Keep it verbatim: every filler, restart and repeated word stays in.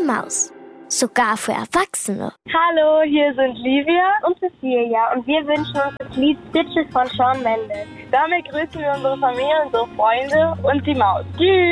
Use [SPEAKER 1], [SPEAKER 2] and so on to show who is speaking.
[SPEAKER 1] Maus. Sogar für Erwachsene.
[SPEAKER 2] Hallo, hier sind Livia und Cecilia und wir wünschen uns das Lied Stitches von Shawn Mendes. Damit grüßen wir unsere Familie, unsere Freunde und die Maus. Tschüss!